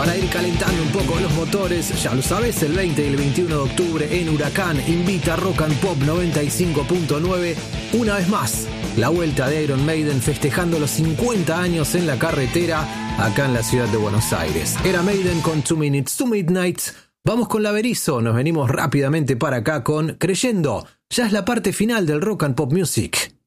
Para ir calentando un poco los motores, ya lo sabes, el 20 y el 21 de octubre en Huracán invita Rock and Pop 95.9 una vez más. La vuelta de Iron Maiden festejando los 50 años en la carretera acá en la ciudad de Buenos Aires. Era Maiden con 2 Minutes to Midnight. Vamos con la Berizo, nos venimos rápidamente para acá con Creyendo. Ya es la parte final del Rock and Pop Music.